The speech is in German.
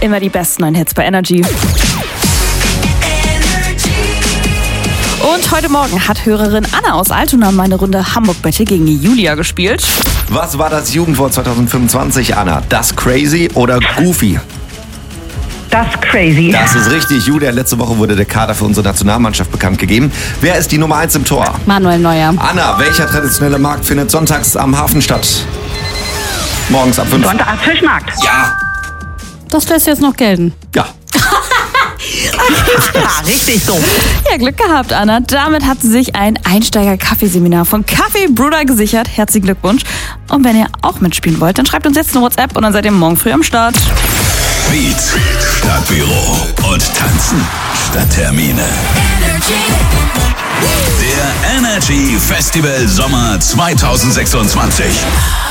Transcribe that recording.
Immer die besten neuen Hits bei Energy. Und heute Morgen hat Hörerin Anna aus Altona meine Runde Hamburg-Bette gegen Julia gespielt. Was war das Jugendwort 2025, Anna? Das Crazy oder Goofy? Das Crazy. Das ist richtig, Julia. Letzte Woche wurde der Kader für unsere Nationalmannschaft bekannt gegeben. Wer ist die Nummer 1 im Tor? Manuel Neuer. Anna, welcher traditionelle Markt findet sonntags am Hafen statt? Morgens ab 5. Sonntag Fischmarkt. Ja. Das lässt jetzt noch gelten. Ja. Ja, richtig so. Ja, Glück gehabt, Anna. Damit hat sie sich ein Einsteiger-Kaffeeseminar von Kaffee Bruder gesichert. Herzlichen Glückwunsch. Und wenn ihr auch mitspielen wollt, dann schreibt uns jetzt eine WhatsApp und dann seid ihr morgen früh am Start. Beats statt Büro und Tanzen statt Termine. Der Energy Festival Sommer 2026.